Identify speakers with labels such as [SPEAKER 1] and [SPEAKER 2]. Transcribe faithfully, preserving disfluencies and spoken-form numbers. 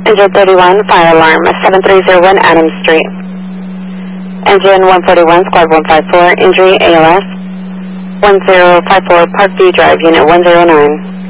[SPEAKER 1] Engine thirty-one, fire alarm, seven three zero one Adams Street. Engine one forty-one, squad one five four, injury A L S, one zero five four Parkview Drive, unit one zero nine.